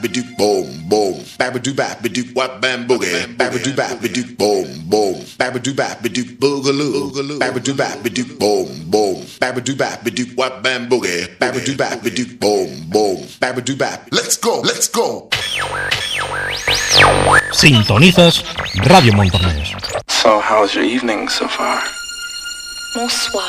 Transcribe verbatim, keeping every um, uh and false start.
Ba-doo boom boom, ba-ba-doo bap, ba-doo wap bam boogie, ba-ba-doo bap, ba-doo boom boom, ba-ba-doo bap, ba-doo boogaloo, ba-ba-doo bap, ba-doo boom boom, ba-ba-doo bap, ba-doo wap bam boogie, ba-ba-doo bap, ba-doo boom boom, ba-ba-doo bap. Let's go, let's go. Sintonizas Radio Montornès. So, how's your evening so far? Bonsoir.